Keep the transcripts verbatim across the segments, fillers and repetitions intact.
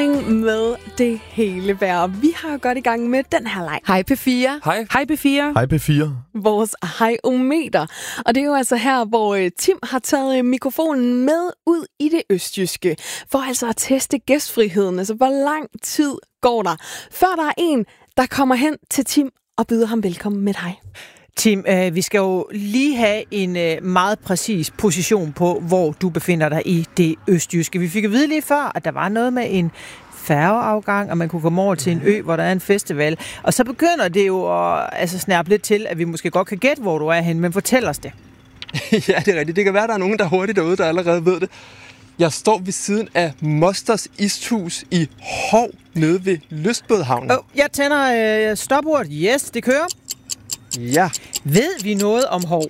Med det hele værd. Vi har godt i gang med den her leg. Hej P fire. Hej. Hej P fire. Hej P fire. Vores hejometer. Og det er jo altså her, hvor Tim har taget mikrofonen med ud i det østjyske. For altså at teste gæstfriheden. Altså hvor lang tid går der, før der er en, der kommer hen til Tim og byder ham velkommen med dig. Tim, øh, vi skal jo lige have en øh, meget præcis position på, hvor du befinder dig i det østjyske. Vi fik at vide lige før, at der var noget med en færgeafgang, og man kunne komme over til en ø, hvor der er en festival. Og så begynder det jo at altså, snærpe lidt til, at vi måske godt kan gætte, hvor du er hen, men fortæl os det. Ja, det er rigtigt. Det kan være, der er nogen, der er hurtigt derude, der allerede ved det. Jeg står ved siden af Mosters Isthus i Hov, nede ved Lystbådhavnen. Oh, jeg tænder øh, stopuret. Yes, det kører. Ja. Ved vi noget om Hov?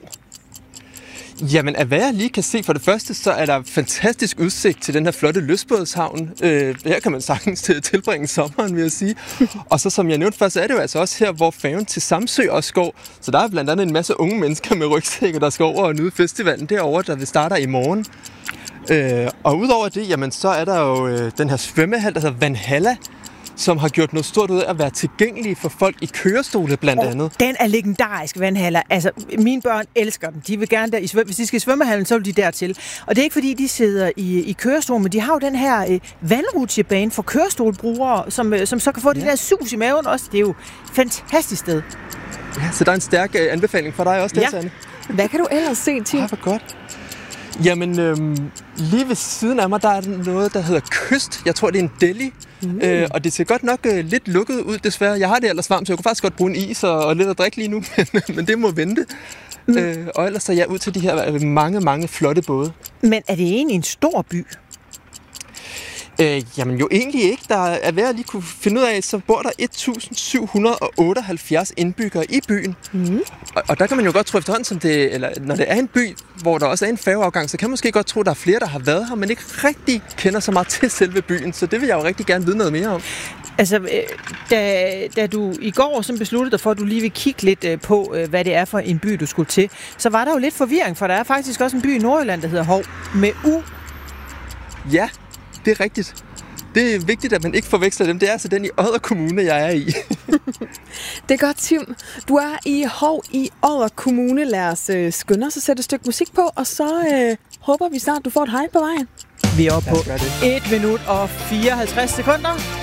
Jamen, af hvad jeg lige kan se for det første, så er der fantastisk udsigt til den her flotte lystbådshavn. Øh, her kan man sagtens til at tilbringe sommeren, vil jeg sige. Og så som jeg nævnte først, så er det jo altså også her, hvor færgen til Samsø også går. Så der er blandt andet en masse unge mennesker med rygsække, der skal over og nyde festivalen derovre, der vi starter i morgen. Øh, og udover det, jamen, så er der jo øh, den her svømmehal, der hedder Vanhalla, som har gjort noget stort ud af at være tilgængelige for folk i kørestole blandt andet. Oh, den er legendarisk, Vanhalla. Altså, mine børn elsker den. De vil gerne der i svøm- Hvis de skal i svømmehallen, så vil de dertil. Og det er ikke fordi, de sidder i, i kørestol, men de har jo den her øh, vandrutsjebane for kørestolbrugere, som, øh, som så kan få ja. det der sus i maven også. Det er jo et fantastisk sted. Ja, så der er en stærk øh, anbefaling for dig også, der, ja. Sanne. Hvad kan du ellers se, Tim? Ah, hvor godt. Jamen, øhm, lige ved siden af mig, der er noget, der hedder Kyst. Jeg tror, det er en deli. Mm. Øh, og det ser godt nok øh, lidt lukket ud, desværre. Jeg har det ellers varmt, så jeg kunne faktisk godt bruge en is og, og lidt at drikke lige nu, men, men det må vente. Mm. Øh, og ellers er jeg ud til de her mange, mange flotte både. Men er det egentlig en stor by? Øh, jamen jo egentlig ikke. Der er ved at lige kunne finde ud af, så bor der et tusind syv hundrede otteoghalvfjerds indbyggere i byen. Mm. Og, og der kan man jo godt tro efterhånden, som det, eller, når det er en by, hvor der også er en færgeafgang, så kan man måske godt tro, at der er flere, der har været her, men ikke rigtig kender så meget til selve byen. Så det vil jeg jo rigtig gerne vide noget mere om. Altså, da, da du i går så besluttede dig for, at du lige vil kigge lidt på, hvad det er for en by, du skulle til, så var der jo lidt forvirring, for der er faktisk også en by i Nordjylland, der hedder Hov, med U. Ja, det er rigtigt. Det er vigtigt, at man ikke forveksler dem. Det er altså den i Odder Kommune, jeg er i. Det er godt, Tim. Du er i Hov i Odder Kommune. Lad os øh, skynde os at sætte et stykke musik på, og så øh, håber vi snart, du får et hej på vejen. Vi er oppe på et minut og fireoghalvtreds sekunder.